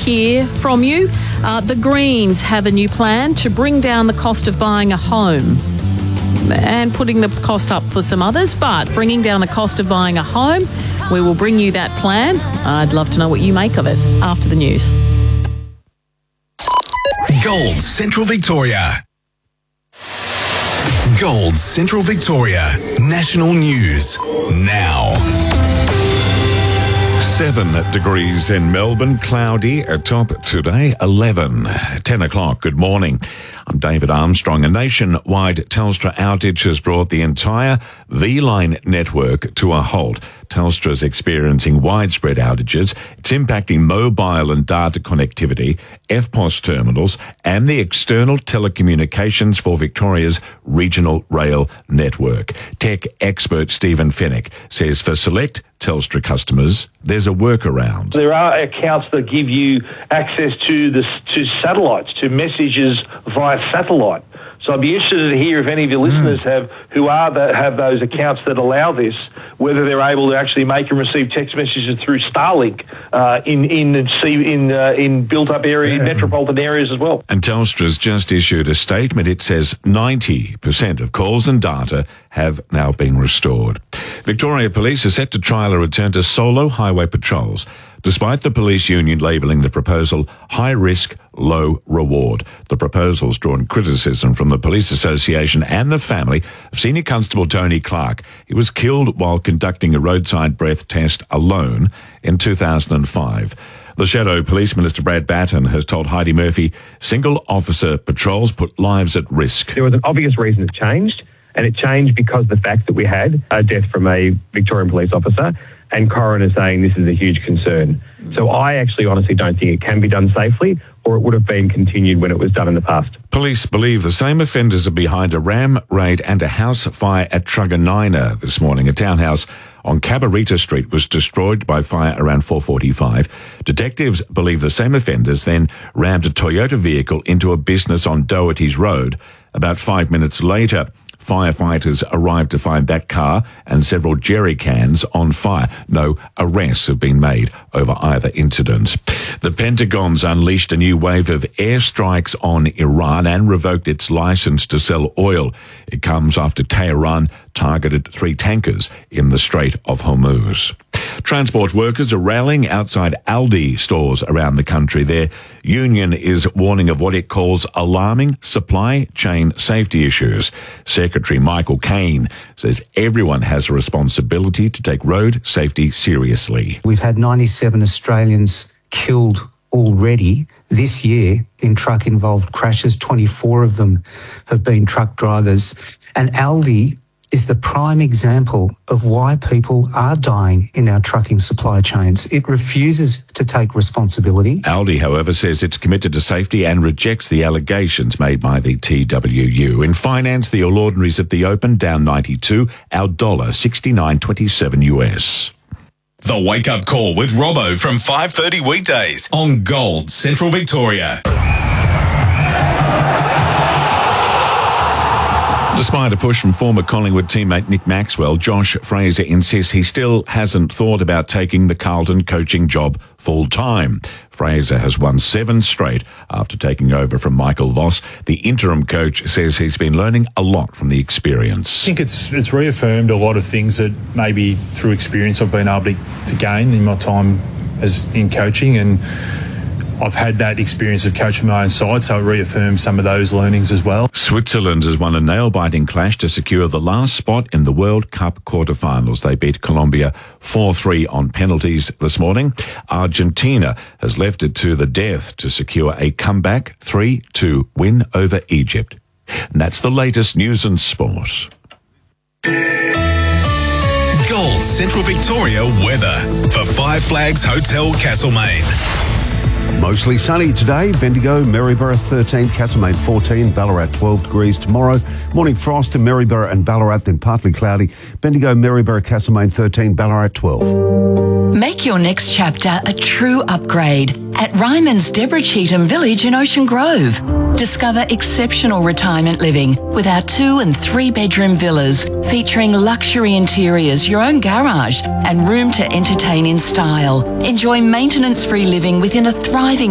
hear from you. The Greens have a new plan to bring down the cost of buying a home and putting the cost up for some others, but bringing down the cost of buying a home. We will bring you that plan. I'd love to know what you make of it after the news. Gold Central Victoria. Gold Central Victoria. National news now. 7 degrees in Melbourne, cloudy, atop today, 11, 10 o'clock. Good morning. I'm David Armstrong. A nationwide Telstra outage has brought the entire V-Line network to a halt. Telstra is experiencing widespread outages. It's impacting mobile and data connectivity, EFTPOS terminals, and the external telecommunications for Victoria's regional rail network. Tech expert Stephen Fennick says for select Telstra customers, there's a workaround. There are accounts that give you access to satellites, to messages via satellite. So I'd be interested to hear if any of your listeners have those accounts that allow this, whether they're able to actually make and receive text messages through Starlink in built-up area, metropolitan areas as well. And Telstra's just issued a statement. It says 90% of calls and data have now been restored. Victoria Police are set to trial a return to solo highway patrols, despite the police union labelling the proposal high risk, low reward. The proposal's drawn criticism from the Police Association and the family of Senior Constable Tony Clark. He was killed while conducting a roadside breath test alone in 2005. The Shadow Police Minister Brad Batten has told Heidi Murphy single officer patrols put lives at risk. There was an obvious reason it changed, and it changed because of the fact that we had a death from a Victorian police officer, and coroner saying this is a huge concern. So I actually honestly don't think it can be done safely, or it would have been continued when it was done in the past. Police believe the same offenders are behind a ram raid and a house fire at Truganina this morning. A townhouse on Cabarita Street was destroyed by fire around 4:45. Detectives believe the same offenders then rammed a Toyota vehicle into a business on Doherty's Road. About 5 minutes later, firefighters arrived to find that car and several jerry cans on fire. No arrests have been made over either incident. The Pentagon's unleashed a new wave of airstrikes on Iran and revoked its license to sell oil. It comes after Tehran targeted 3 tankers in the Strait of Hormuz. Transport workers are rallying outside Aldi stores around the country. Their union is warning of what it calls alarming supply chain safety issues. Secretary Michael Caine says everyone has a responsibility to take road safety seriously. We've had 97 Australians killed already this year in truck-involved crashes. 24 of them have been truck drivers. And Aldi is the prime example of why people are dying in our trucking supply chains. It refuses to take responsibility. Aldi, however, says it's committed to safety and rejects the allegations made by the TWU. In finance, the All Ordinaries at the Open down 92, our dollar 69.27 US. The Wake Up Call with Robbo from 5:30 weekdays on Gold Central Victoria. Despite a push from former Collingwood teammate Nick Maxwell, Josh Fraser insists he still hasn't thought about taking the Carlton coaching job full-time. Fraser has won 7 straight after taking over from Michael Voss. The interim coach says he's been learning a lot from the experience. I think it's reaffirmed a lot of things that maybe through experience I've been able to gain in my time in coaching, and I've had that experience of coaching my own side, so it reaffirms some of those learnings as well. Switzerland has won a nail-biting clash to secure the last spot in the World Cup quarterfinals. They beat Colombia 4-3 on penalties this morning. Argentina has left it to the death to secure a comeback 3-2 win over Egypt. And that's the latest news and sport. Gold Central Victoria weather for Five Flags Hotel Castlemaine. Mostly sunny today. Bendigo, Maryborough 13, Castlemaine 14, Ballarat 12 degrees tomorrow. Morning frost in Maryborough and Ballarat, then partly cloudy. Bendigo, Maryborough, Castlemaine 13, Ballarat 12. Make your next chapter a true upgrade at Ryman's Deborah Cheetham Village in Ocean Grove. Discover exceptional retirement living with our 2 and 3 bedroom villas featuring luxury interiors, your own garage and room to entertain in style. Enjoy maintenance-free living within a thriving